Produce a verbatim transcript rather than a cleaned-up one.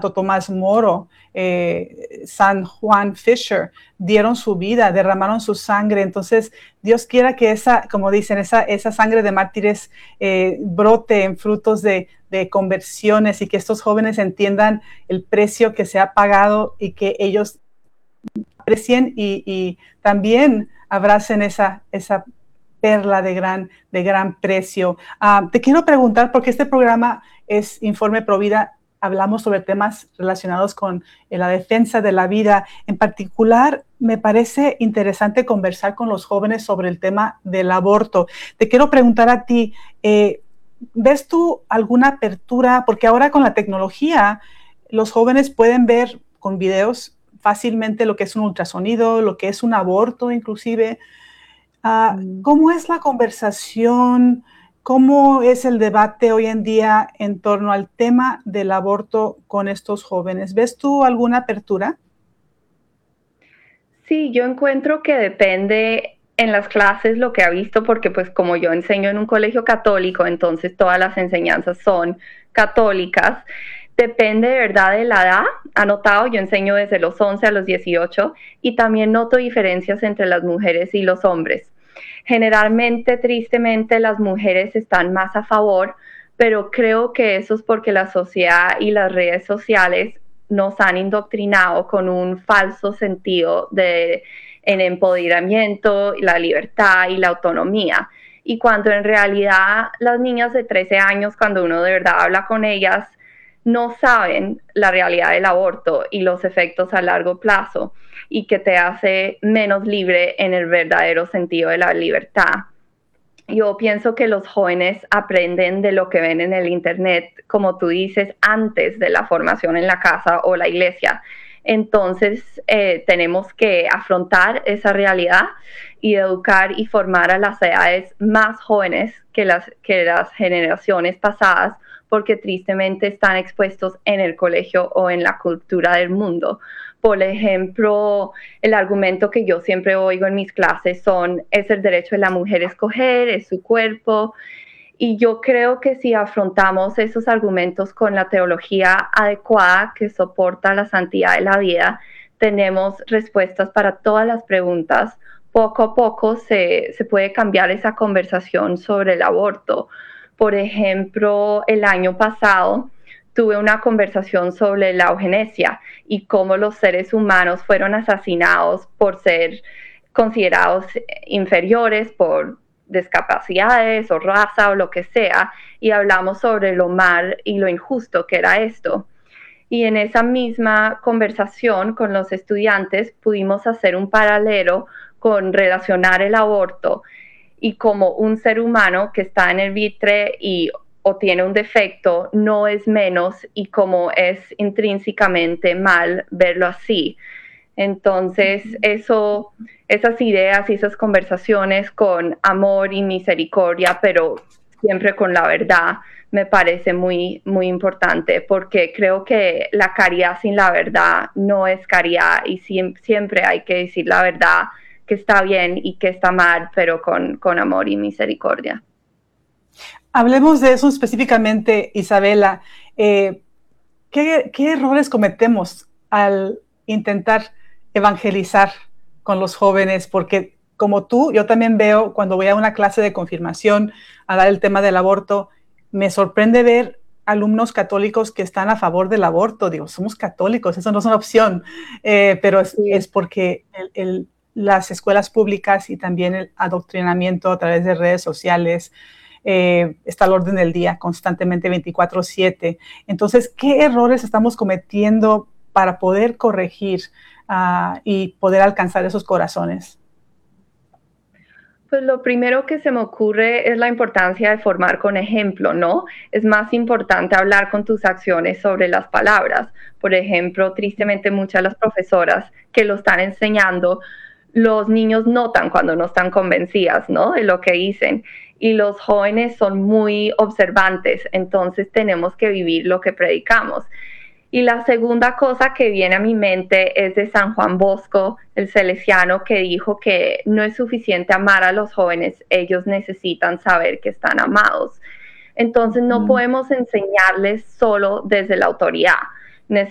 Santo Tomás Moro, eh, San Juan Fisher, dieron su vida, derramaron su sangre. Entonces, Dios quiera que esa, como dicen, esa, esa sangre de mártires eh, brote en frutos de, de conversiones y que estos jóvenes entiendan el precio que se ha pagado y que ellos aprecien y, y también abracen esa, esa perla de gran, de gran precio. Uh, te quiero preguntar, porque este programa es Informe Provida, hablamos sobre temas relacionados con eh, la defensa de la vida. En particular, me parece interesante conversar con los jóvenes sobre el tema del aborto. Te quiero preguntar a ti, eh, ¿ves tú alguna apertura? Porque ahora con la tecnología, los jóvenes pueden ver con videos fácilmente lo que es un ultrasonido, lo que es un aborto inclusive. Uh, ¿Cómo es la conversación? ¿Cómo es el debate hoy en día en torno al tema del aborto con estos jóvenes? ¿Ves tú alguna apertura? Sí, yo encuentro que depende en las clases lo que ha visto, porque pues como yo enseño en un colegio católico, entonces todas las enseñanzas son católicas. Depende de verdad de la edad. Anotado, yo enseño desde los once a los dieciocho y también noto diferencias entre las mujeres y los hombres. Generalmente, tristemente, las mujeres están más a favor, pero creo que eso es porque la sociedad y las redes sociales nos han indoctrinado con un falso sentido de en empoderamiento, la libertad y la autonomía. Y cuando en realidad las niñas de trece años, cuando uno de verdad habla con ellas, no saben la realidad del aborto y los efectos a largo plazo, y que te hace menos libre en el verdadero sentido de la libertad. Yo pienso que los jóvenes aprenden de lo que ven en el internet, como tú dices, antes de la formación en la casa o la iglesia. Entonces, eh, tenemos que afrontar esa realidad y educar y formar a las edades más jóvenes que las, que las generaciones pasadas, porque tristemente están expuestos en el colegio o en la cultura del mundo. Por ejemplo, el argumento que yo siempre oigo en mis clases son, es el derecho de la mujer a escoger, es su cuerpo. Y yo creo que si afrontamos esos argumentos con la teología adecuada que soporta la santidad de la vida, tenemos respuestas para todas las preguntas. Poco a poco se, se puede cambiar esa conversación sobre el aborto. Por ejemplo, el año pasado tuve una conversación sobre la eugenesia y cómo los seres humanos fueron asesinados por ser considerados inferiores, por discapacidades o raza o lo que sea, y hablamos sobre lo mal y lo injusto que era esto. Y en esa misma conversación con los estudiantes pudimos hacer un paralelo con relacionar el aborto y como un ser humano que está en el vientre y o tiene un defecto no es menos, y como es intrínsecamente mal verlo así. Entonces, eso, esas ideas y esas conversaciones con amor y misericordia, pero siempre con la verdad, me parece muy, muy importante, porque creo que la caridad sin la verdad no es caridad, y siempre hay que decir la verdad, que está bien y que está mal, pero con, con amor y misericordia. Hablemos de eso específicamente, Isabela. Eh, ¿qué, ¿Qué errores cometemos al intentar evangelizar con los jóvenes? Porque como tú, yo también veo cuando voy a una clase de confirmación a dar el tema del aborto, me sorprende ver alumnos católicos que están a favor del aborto. Digo, somos católicos, eso no es una opción, eh, pero es, sí. es porque el, el, las escuelas públicas y también el adoctrinamiento a través de redes sociales eh, está al orden del día constantemente veinticuatro siete. Entonces, ¿qué errores estamos cometiendo para poder corregir uh, y poder alcanzar esos corazones? Pues lo primero que se me ocurre es la importancia de formar con ejemplo, ¿no? Es más importante hablar con tus acciones sobre las palabras. Por ejemplo, tristemente muchas de las profesoras que lo están enseñando, los niños notan cuando no están convencidas, ¿no?, de lo que dicen. Y los jóvenes son muy observantes, entonces tenemos que vivir lo que predicamos. Y la segunda cosa que viene a mi mente es de San Juan Bosco, el salesiano, que dijo que no es suficiente amar a los jóvenes, ellos necesitan saber que están amados. Entonces no podemos enseñarles solo desde la autoridad.